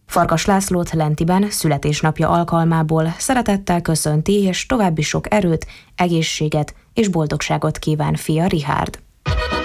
Farkas Lászlót Lentiben születésnapja alkalmából szeretettel köszönti, és további sok erőt, egészséget és boldogságot kíván fia Richárd.